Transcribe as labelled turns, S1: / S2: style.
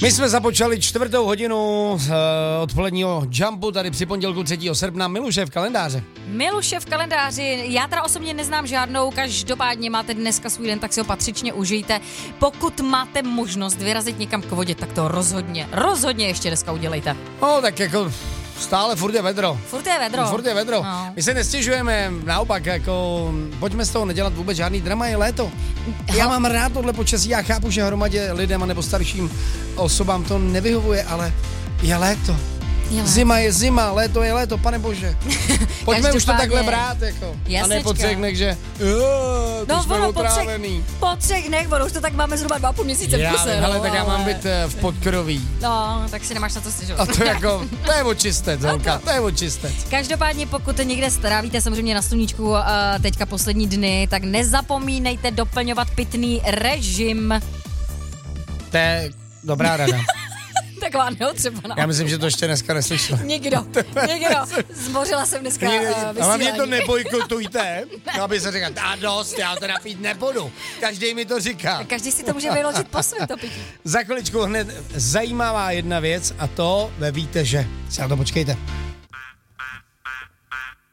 S1: My jsme započali 4. hodinu odpoledního jumpu tady při pondělku 3. srpna. Miluše v kalendáře.
S2: Miluše v kalendáři, já teda osobně neznám žádnou, každopádně máte dneska svůj den, tak si ho patřičně užijte. Pokud máte možnost vyrazit někam k vodě, tak to rozhodně ještě dneska udělejte.
S1: No tak jako stále furt je vedro.
S2: Furt je vedro. No.
S1: My se nestěžujeme, naopak, jako pojďme z toho nedělat vůbec žádný drama, je léto. Já mám rád tohle počasí, já chápu, že hromadě lidem nebo starším osobám to nevyhovuje, ale je léto. Zima je zima, léto je léto, pane bože. Pojďme už to takhle brát, jako. Jasnečka. A ne po 3 dnech, že to jsme otrávený.
S2: Po 3 dnech, už to tak máme zhruba 2,5 měsíce v kuse.
S1: Ale tak já mám být v podkroví.
S2: No, tak si nemáš na to stěžovat.
S1: A to jako, to je očistec, holka, to je očistec.
S2: Každopádně, pokud někde strávíte samozřejmě na sluníčku teďka poslední dny, tak nezapomínejte doplňovat pitný režim.
S1: To je dobrá rada.
S2: Taková neotřebaná.
S1: Já myslím, že to ještě dneska neslyšel.
S2: Nikdo. Zmořila jsem dneska vysílání.
S1: Ale mě to nebojkotujte, aby se říkal, dost, já to napít nebudu. Každý mi to říká.
S2: Každý si to může vyložit po svém to pití.
S1: Za chviličku hned zajímavá jedna věc a to víte, že. Si na to počkejte.